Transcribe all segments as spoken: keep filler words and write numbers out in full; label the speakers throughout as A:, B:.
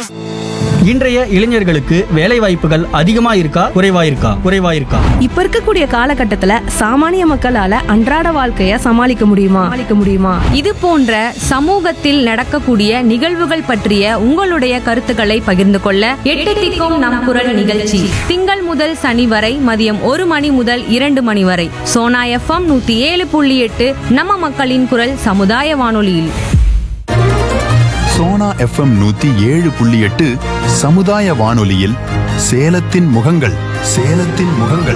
A: இன்றைய இளைஞர்களுக்கு வேலை வாய்ப்புகள் அதிகமா இருக்கா குறைவா இருக்கா குறைவா இருக்கா
B: இப்ப இருக்கக்கூடிய காலகட்டத்துல சாமானிய மக்களால அன்றாட வாழ்க்கைய சமாளிக்க முடியுமா சமாளிக்க முடியுமா
C: இது போன்ற சமூகத்தில் நடக்கக்கூடிய நிகழ்வுகள் பற்றிய உங்களுடைய கருத்துக்களை பகிர்ந்து கொள்ள எட்டு திக்கும் நம் குரல் நிகழ்ச்சி திங்கள் முதல் சனி வரை மதியம் ஒரு மணி முதல் இரண்டு மணி வரை சோனா எஃப்எம் நூத்தி ஏழு புள்ளி எட்டு நம்ம மக்களின் குரல் சமுதாய வானொலியில்.
D: சோனா எஃப்எம் நூத்தி ஏழு புள்ளி எட்டு சமுதாய வானொலியில் சேலத்தின் முகங்கள் சேலத்தின் முகங்கள்.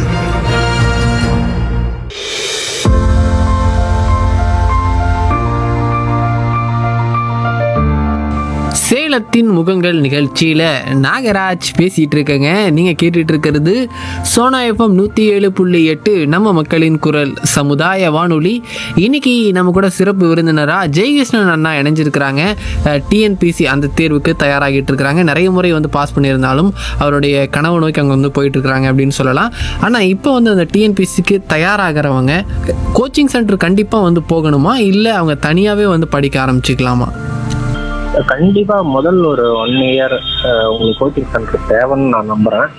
E: சேலத்தின் முகங்கள் நிகழ்ச்சியில் நாகராஜ் பேசிகிட்டு இருக்கேங்க. நீங்கள் கேட்டுட்டு இருக்கிறது சோனா எஃப்எம் நூற்றி ஏழு புள்ளி எட்டு நம்ம மக்களின் குரல் சமுதாய வானொலி. இன்னைக்கு நம்ம கூட சிறப்பு விருந்தினராக ஜெயகிருஷ்ணன் அண்ணா இணைஞ்சிருக்கிறாங்க. டிஎன்பிசி அந்த தேர்வுக்கு தயாராகிட்டு இருக்கிறாங்க. நிறைய முறை வந்து பாஸ் பண்ணியிருந்தாலும் அவருடைய கனவு நோக்கி அங்கே வந்து போயிட்டு இருக்கிறாங்க அப்படின்னு சொல்லலாம். ஆனால் இப்போ வந்து அந்த டிஎன்பிசிக்கு தயாராகிறவங்க கோச்சிங் சென்டர் கண்டிப்பாக வந்து போகணுமா, இல்லை அவங்க தனியாகவே வந்து படிக்க ஆரம்பிச்சுக்கலாமா?
F: கண்டிப்பா முதல் ஒரு ஒன் இயர் உங்களுக்கு கோச்சிங் சென்டர் தேவைன்னு நான் நம்புறேன்.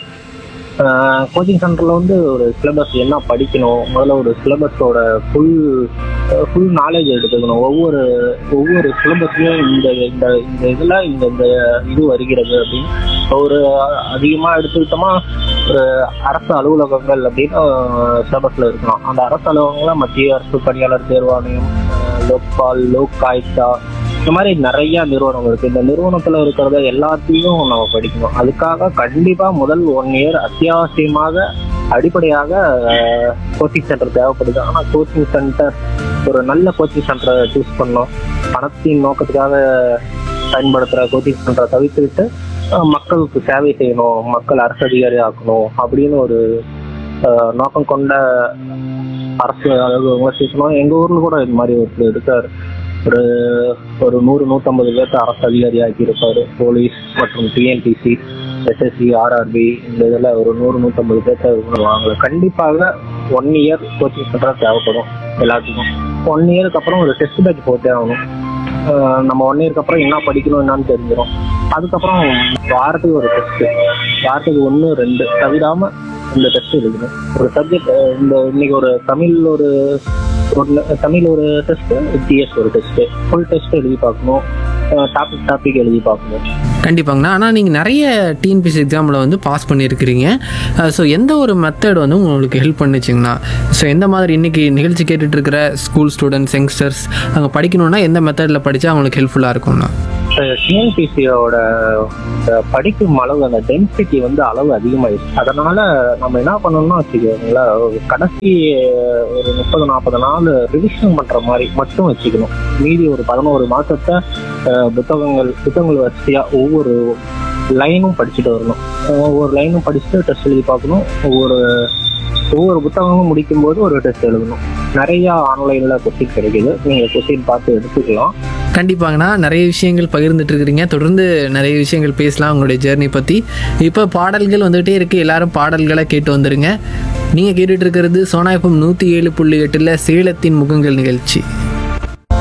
F: கோச்சிங் சென்டர்ல வந்து ஒரு சிலபஸ் என்ன படிக்கணும், முதல்ல ஒரு சிலபஸோட ஃபுல் ஃபுல் நாலேஜ் எடுத்துக்கணும். ஒவ்வொரு ஒவ்வொரு சிலபஸ்லையும் இந்த இந்த இந்த இதில் இந்த இந்த இது வருகிறது அப்படின்னு ஒரு அதிகமாக எடுத்துக்கிட்டோமா ஒரு அரசு அலுவலகங்கள் அப்படின்னு சிலபஸில் இருக்கணும். அந்த அரசு அலுவலகங்கள மத்திய அரசு பணியாளர் தேர்வாணையம், லோக்பால், லோக் ஆயுக்தா, இந்த மாதிரி நிறைய நிறுவனம் இருக்கு. இந்த நிறுவனத்துல இருக்கிறத எல்லாத்தையும் நம்ம படிக்கணும். அதுக்காக கண்டிப்பா முதல் ஒன் இயர் அத்தியாவசியமாக அடிப்படையாக கோச்சிங் சென்டர் தேவைப்படுது. ஆனா கோச்சிங் சென்டர் ஒரு நல்ல கோச்சிங் சென்டரை சூஸ் பண்ணணும். பணத்தின் நோக்கத்துக்காக பயன்படுத்துற கோச்சிங் சென்டரை தவிர்த்துவிட்டு மக்களுக்கு சேவை செய்யணும், மக்கள் அரசு அதிகாரி ஆக்கணும் அப்படின்னு ஒரு நோக்கம் கொண்ட அரசு அலுவலகங்களை சேர்க்கணும். எங்க ஊர்ல கூட இந்த மாதிரி ஒருத்தர் இருக்காரு. ஒரு ஒரு நூறு நூற்றம்பது பேர்த்த அரசு அதிகாரி ஆக்கி இருப்பாரு. போலீஸ் மற்றும் டிஎன்பிசி, எஸ்எஸ்சி, ஆர்ஆர்பி இந்த இதில் ஒரு நூறு நூற்றம்பது பேர்த்த வாங்கல. கண்டிப்பாக ஒன் இயர் கோச்சிங் சென்டர் தேவைப்படும் எல்லாத்துக்கும். ஒன் இயருக்கு அப்புறம் ஒரு டெஸ்ட் பேட்ச் போட்டே ஆகணும். நம்ம ஒன் இயருக்கு அப்புறம் என்ன படிக்கணும் என்னன்னு தெரிஞ்சிடும். அதுக்கப்புறம் வாரத்துக்கு ஒரு டெஸ்ட், வாரத்துக்கு ஒன்று ரெண்டு தவிராம இந்த டெஸ்ட் எழுதணும். ஒரு சப்ஜெக்ட் இந்த இன்னைக்கு ஒரு தமிழ் ஒரு ஒரு தமிழ் ஒரு டெஸ்ட், ஜிஎஸ் ஒரு டெஸ்ட், ஃபுல் டெஸ்ட் எழுதி பார்க்கணும். டாபிக் டாபிக் எழுதி பார்க்கணும்.
E: கண்டிப்பாங்கண்ணா. ஆனால் நீங்கள் நிறைய டிஎன்பிசி எக்ஸாமில் வந்து பாஸ் பண்ணியிருக்கிறீங்க. ஸோ எந்த ஒரு மெத்தட் வந்து உங்களுக்கு ஹெல்ப் பண்ணுச்சுங்கண்ணா? ஸோ எந்த மாதிரி இன்றைக்கி நிகழ்ச்சி கேட்டுட்டு இருக்கிற ஸ்கூல் ஸ்டூடெண்ட்ஸ், யங்ஸ்டர்ஸ் அங்கே படிக்கணுன்னா எந்த மெத்தடில் படித்தா அவங்களுக்கு ஹெல்ப்ஃபுல்லாக இருக்கும்ண்ணா?
F: டிஎன்பிசியோட படிக்கும் அளவு, அந்த டென்சிட்டி வந்து அளவு அதிகமாயிடுச்சு. அதனால நம்ம என்ன பண்ணணும்னா வச்சுக்கோங்களா, கடைசி ஒரு முப்பது நாற்பது நாள் ரிவிஷன் பண்ற மாதிரி மட்டும் வச்சுக்கணும். மீதி ஒரு பதினோரு மாசத்தை புத்தகங்கள் புத்தகங்கள் வரிசையா ஒவ்வொரு லைனும் படிச்சுட்டு வரணும். ஒவ்வொரு லைனும் படிச்சுட்டு டெஸ்ட் எழுதி பார்க்கணும். ஒவ்வொரு ஒவ்வொரு புத்தகமும் முடிக்கும் போது ஒரு டெஸ்ட் எழுதணும். நிறைய ஆன்லைன்ல கொஸ்டின் கிடைக்குது, நீங்க கொஸ்டின் பார்த்து எடுத்துக்கலாம்.
E: கண்டிப்பாங்கண்ணா. நிறைய விஷயங்கள் பகிர்ந்துட்டு இருக்கிறீங்க. தொடர்ந்து நிறைய விஷயங்கள் பேசலாம் உங்களுடைய ஜேர்னி பற்றி. இப்போ பாடல்கள் வந்துகிட்டே இருக்குது, எல்லாரும் பாடல்களை கேட்டு வந்துடுங்க. நீங்கள் கேட்டுட்டு இருக்கிறது சோனா எஃப்எம் நூற்றி ஏழு புள்ளி எட்டில் சேலத்தின் முகங்கள் நிகழ்ச்சி.